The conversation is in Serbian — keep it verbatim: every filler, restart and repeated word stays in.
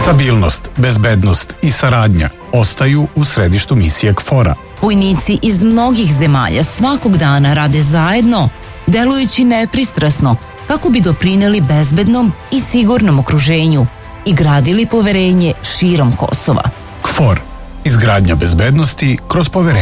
Stabilnost, bezbednost i saradnja ostaju u središtu misije K F O R-a. Vojnici iz mnogih zemalja svakog dana rade zajedno, delujući nepristrasno kako bi doprineli bezbednom i sigurnom okruženju i gradili poverenje širom Kosova. K F O R, izgradnja bezbednosti kroz poverenje.